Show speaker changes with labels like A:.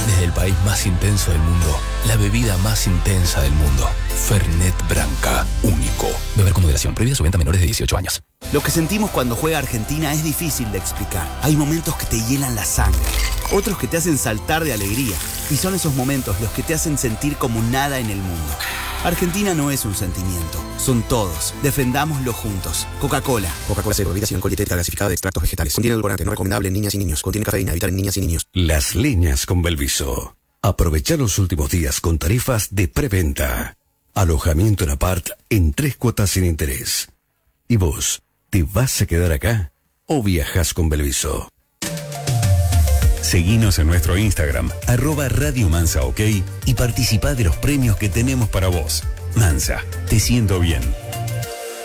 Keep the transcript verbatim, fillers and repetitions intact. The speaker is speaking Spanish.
A: Desde el país más intenso del mundo, la bebida más intensa del mundo. Fernet Branca, único. Beber con moderación, prohibida su venta a menores de dieciocho años.
B: Lo que sentimos cuando juega Argentina es difícil de explicar. Hay momentos que te hielan la sangre, otros que te hacen saltar de alegría. Y son esos momentos los que te hacen sentir como nada en el mundo. Argentina no es un sentimiento, son todos. Defendámoslo juntos. Coca-Cola.
C: Coca-Cola Cero, bebida sin alcohol, dietética gasificada de extractos vegetales. Contiene edulcorante, no recomendable en niñas y niños. Contiene cafeína, evitar en niñas y niños.
D: Las Leñas con Belviso. Aprovecha los últimos días con tarifas de preventa. Alojamiento en apart en tres cuotas sin interés. ¿Y vos, te vas a quedar acá o viajas con Belviso?
E: Seguinos en nuestro Instagram, arroba Radio Mansa OK, y participá de los premios que tenemos para vos. Mansa, te siento bien.